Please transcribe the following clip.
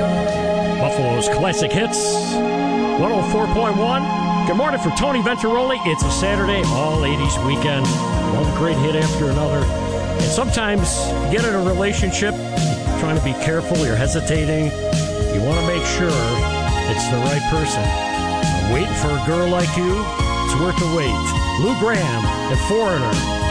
Buffalo's classic hits, 104.1. Good morning from Tony Venturoli. It's a Saturday, all 80s weekend. One great hit after another. And sometimes you get in a relationship, you're trying to be careful, you're hesitating. You want to make sure it's the right person. I'm waiting for a girl like you. It's worth the wait. Lou Gramm and Foreigner.